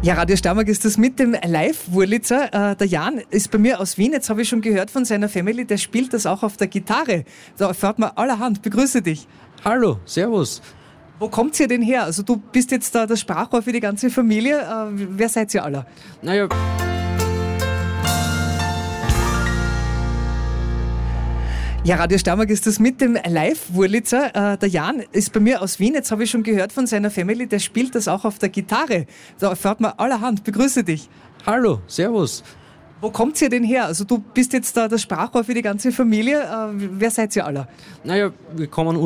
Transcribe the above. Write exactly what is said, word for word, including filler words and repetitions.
Ja, Radio Steiermark ist das mit dem Live-Wurlitzer. Äh, der Jan ist bei mir aus Wien. Jetzt habe ich schon gehört von seiner Family, der spielt das auch auf der Gitarre. Da erfährt man allerhand. Begrüße dich. Hallo, servus. Wo kommt ihr denn her? Also du bist jetzt da das Sprachrohr für die ganze Familie. Äh, wer seid ihr alle? Naja, Ja, Radio Steiermark ist das mit dem Live-Wurlitzer. Äh, der Jan ist bei mir aus Wien. Jetzt habe ich schon gehört von seiner Family, der spielt das auch auf der Gitarre. Da erfährt man allerhand. Begrüße dich. hallo, servus. Wo kommt ihr denn her? Also du bist jetzt da das Sprachrohr für die ganze Familie. Äh, wer seid ihr alle? Naja, wir kommen